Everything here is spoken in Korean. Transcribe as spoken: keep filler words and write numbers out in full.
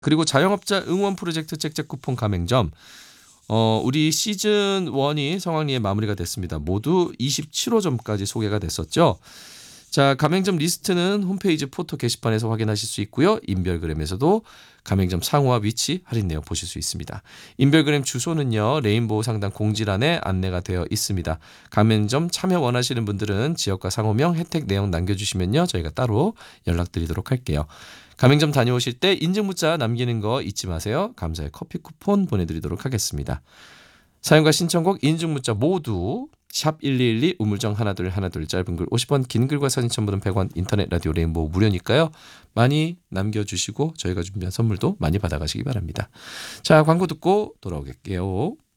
그리고 자영업자 응원 프로젝트 잭잭 쿠폰 가맹점. 어, 우리 시즌 일이 성황리에 마무리가 됐습니다. 모두 이십칠 호점까지 소개가 됐었죠. 자, 가맹점 리스트는 홈페이지 포토 게시판에서 확인하실 수 있고요. 인별그램에서도 가맹점 상호와 위치 할인 내역 보실 수 있습니다. 인별그램 주소는요. 레인보우 상단 공지란에 안내가 되어 있습니다. 가맹점 참여 원하시는 분들은 지역과 상호명 혜택 내용 남겨주시면요. 저희가 따로 연락드리도록 할게요. 가맹점 다녀오실 때 인증 문자 남기는 거 잊지 마세요. 감사의 커피 쿠폰 보내드리도록 하겠습니다. 사연과 신청곡 인증 문자 모두 샵 일이일이 우물정 하나둘 하나둘 짧은 글 오십 원 긴 글과 사진 첨부는 백 원 인터넷 라디오 레인보우 무료니까요. 많이 남겨주시고 저희가 준비한 선물도 많이 받아가시기 바랍니다. 자, 광고 듣고 돌아오겠게요.